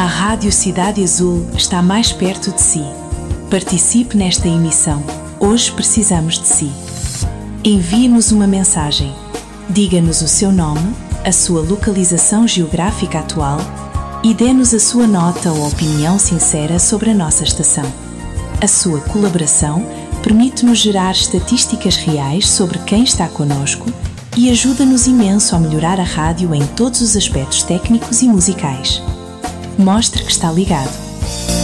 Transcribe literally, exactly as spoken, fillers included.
A Rádio Cidade Azul está mais perto de si. Participe nesta emissão. Hoje precisamos de si. Envie-nos uma mensagem. Diga-nos o seu nome, a sua localização geográfica atual e dê-nos a sua nota ou opinião sincera sobre a nossa estação. A sua colaboração permite-nos gerar estatísticas reais sobre quem está connosco e ajuda-nos imenso a melhorar a rádio em todos os aspectos técnicos e musicais. Mostre que está ligado.